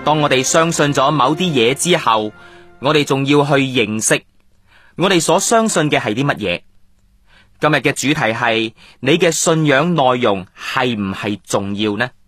當我哋相信咗某啲嘢之後，我哋仲要去認識我哋所相信嘅係啲乜嘢。今日嘅主題係你嘅信仰內容係唔係重要呢？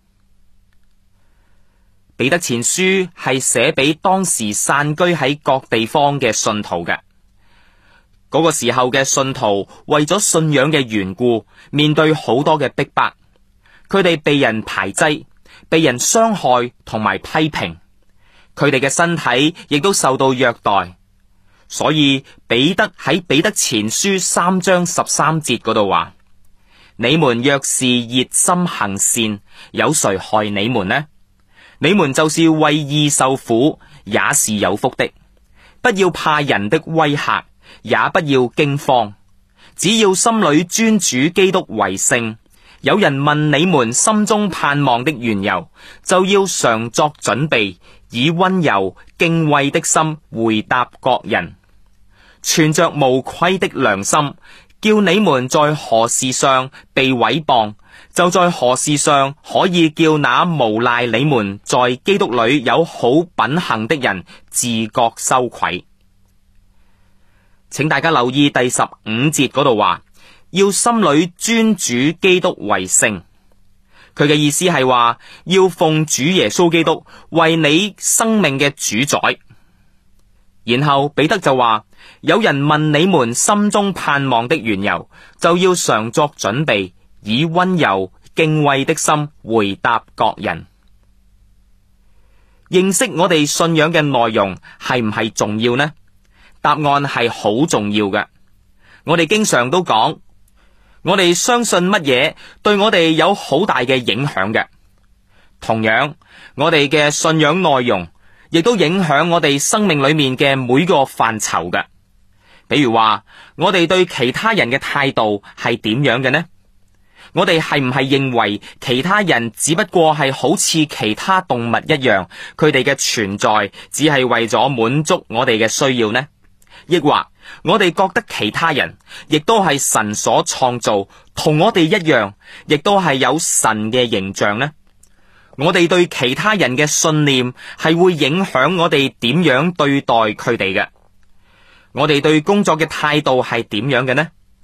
彼得前書係寫俾當時散居喺各地方嘅信徒嘅。嗰個時候嘅信徒為咗信仰嘅緣故，面對好多嘅逼迫，佢哋被人排擠，被人傷害同埋批評，佢哋嘅身體亦都受到虐待。所以彼得喺彼得前書3章13節嗰度話：你們若是熱心行善，有誰害你們呢？你們就是為義受苦，也是有福的。不要怕人的威嚇，也不要驚慌，只要心裏尊主基督為聖。有人問你們心中盼望的緣由，就要常作準備，以溫柔敬畏的心回答各人，存着無愧的良心，叫你們在何事上被毀謗，就在何事上可以叫那誣賴你們在基督裏有好品行的人自覺羞愧。請大家留意第15節嗰度話，要心裏尊主基督為聖。佢嘅意思係話，要奉主耶穌基督為你生命嘅主宰。然後彼得就話，有人問你們心中盼望的緣由，就要常作準備，以溫柔敬畏的心回答各人。認識我哋信仰嘅內容係唔係重要呢？答案係好重要嘅。我哋經常都講，我哋相信乜嘢對我哋有好大嘅影響嘅。同樣，我哋嘅信仰內容亦都影響我哋生命裏面嘅每個範疇嘅。比如話，我哋對其他人嘅態度係點樣嘅呢？我哋係唔係認為其他人只不過係好似其他動物一樣，佢哋嘅存在只係為咗滿足我哋嘅需要呢？抑或我哋覺得其他人亦都係神所創造，同我哋一樣，亦都係有神嘅形象呢？我哋對其他人嘅信念係會影響我哋點樣對待佢哋嘅。我哋對工作嘅態度係點樣嘅呢？